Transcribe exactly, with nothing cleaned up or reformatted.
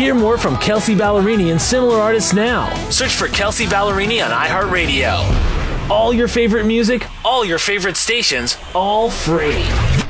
Hear more from Kelsea Ballerini and similar artists now. Search for Kelsea Ballerini on iHeartRadio. All your favorite music, all your favorite stations, all free.